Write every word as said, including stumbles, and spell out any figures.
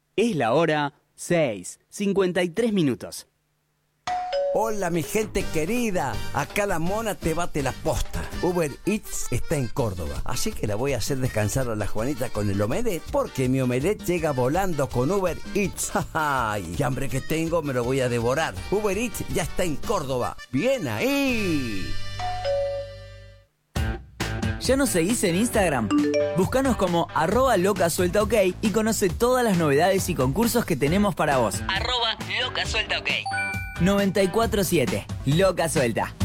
Es la hora seis, cincuenta y tres minutos. Hola mi gente querida, acá la mona te bate la posta. Uber Eats está en Córdoba, así que la voy a hacer descansar a la Juanita con el omelette, porque mi omelette llega volando con Uber Eats. ¡Ay! ¡Qué hambre que tengo! Me lo voy a devorar. Uber Eats ya está en Córdoba. ¡Bien ahí! ¿Ya nos seguís en Instagram? Búscanos como arroba loca suelta ok y conoce todas las novedades y concursos que tenemos para vos. Arroba loca suelta ok. noventa y cuatro siete Loca Suelta.